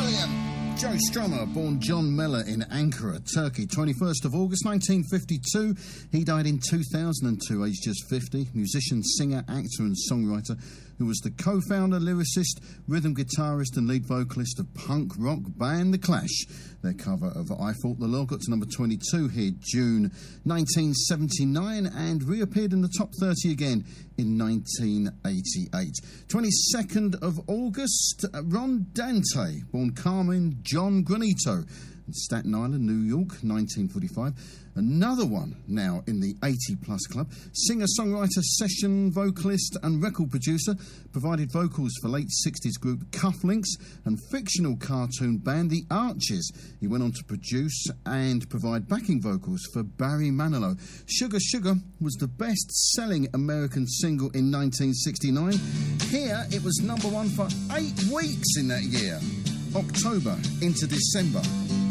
Joe Strummer, born John Mellor in Ankara, Turkey, 21st of August 1952. He died in 2002, aged just 50. Musician, singer, actor and songwriter who was the co-founder, lyricist, rhythm guitarist and lead vocalist of punk rock band The Clash. Their cover of I Fought the Law got to number 22 here June 1979 and reappeared in the top 30 again in 1988. 22nd of August, Ron Dante, born Carmen John Granito, in Staten Island, New York, 1945. Another one now in the 80-plus club. Singer, songwriter, session vocalist and record producer. Provided vocals for late 60s group Cufflinks and fictional cartoon band The Archies. He went on to produce and provide backing vocals for Barry Manilow. Sugar Sugar was the best-selling American single in 1969. Here it was number one for 8 weeks in that year. October into December.